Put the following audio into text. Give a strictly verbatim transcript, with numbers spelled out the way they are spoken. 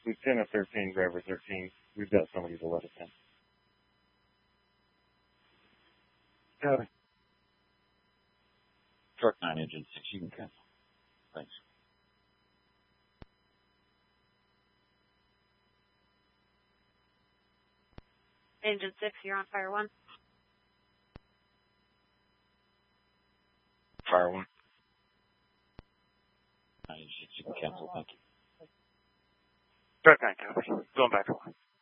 Lieutenant thirteen, Driver thirteen. We've got somebody to let us in. Copy. Truck nine, engine six, you can cancel. Thanks. Engine six, you're on fire one. Fire one. Nine, engine six, you can cancel. Thank you. Truck nine, copy. Going back to one.